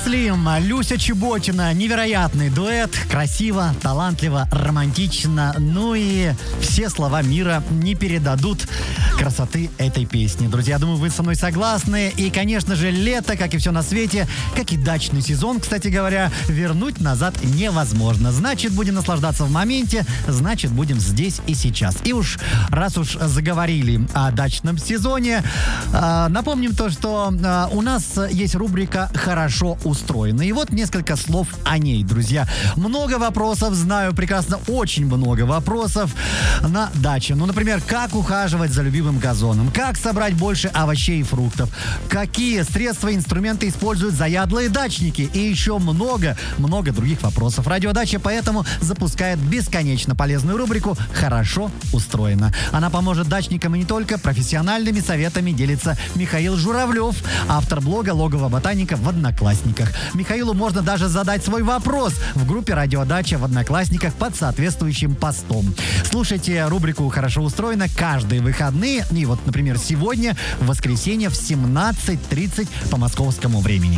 Слим, Люся Чеботина. Невероятный дуэт. Красиво, талантливо, романтично. Ну и все слова мира не передадут красоты этой песни. Друзья, думаю, вы со мной согласны. И, конечно же, лето, как и все на свете, как и дачный сезон, кстати говоря, вернуть назад невозможно. Значит, будем наслаждаться в моменте, значит, будем здесь и сейчас. И раз уж заговорили о дачном сезоне, напомним то, что у нас есть рубрика «Хорошо устроено». И вот несколько слов о ней, друзья. Много вопросов, знаю прекрасно, очень много вопросов на даче. Ну, например, как ухаживать за любимым газоном, как собрать больше овощей и фруктов, какие средства и инструменты используют заядлые дачники и еще много других вопросов. Радиодача поэтому запускает бесконечно полезную рубрику «Хорошо устроено». Она поможет дачникам и не только. Профессиональными советами делится Михаил Журавлев, автор блога «Логово ботаника» в Одноклассниках. Михаилу можно даже задать свой вопрос в группе «Радиодача» в Одноклассниках под соответствующим постом. Слушайте рубрику «Хорошо устроено» каждые выходные. И вот, например, сегодня, в воскресенье, в 17:30 по московскому времени.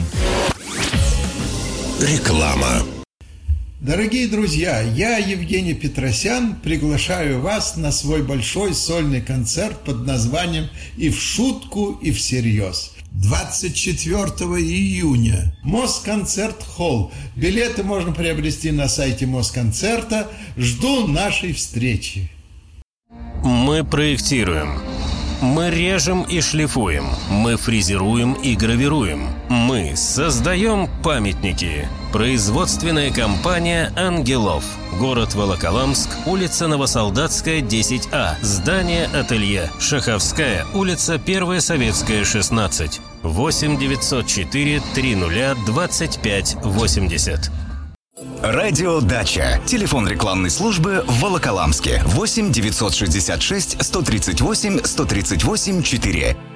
Реклама. Дорогие друзья, я, Евгений Петросян, приглашаю вас на свой большой сольный концерт под названием «И в шутку, и всерьез». 24 июня. Москонцерт-холл. Билеты можно приобрести на сайте Москонцерта. Жду нашей встречи. Мы проектируем. Мы режем и шлифуем. Мы фрезеруем и гравируем. Мы создаем памятники. Производственная компания «Ангелов». Город Волоколамск, улица Новосолдатская, 10А. Здание «Ателье». Шаховская, улица 1 Советская, 16. 8 904 30 25 80. Радиодача. Телефон рекламной службы в Волоколамске. 8 966 138 138 4.